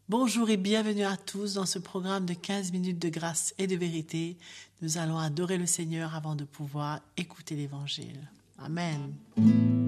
Bonjour et bienvenue à tous dans ce programme de 15 minutes de grâce et de vérité. Nous allons adorer le Seigneur avant de pouvoir écouter l'Évangile. Amen.